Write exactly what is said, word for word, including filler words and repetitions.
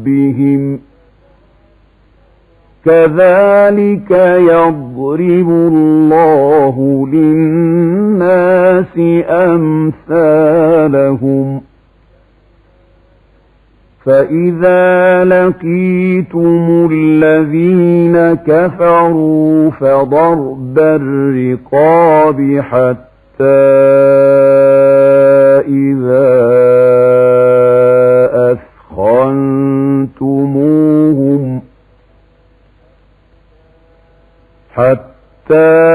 ربهم كذلك يضرب الله للناس أمثالهم فإذا لقيتم الذين كفروا فضرب الرقاب حتى